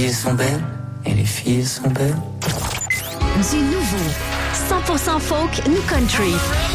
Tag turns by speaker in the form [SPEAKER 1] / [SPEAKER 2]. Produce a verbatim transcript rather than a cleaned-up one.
[SPEAKER 1] filles sont belles et les filles sont belles.
[SPEAKER 2] Du nouveau, cent pour cent folk New Country.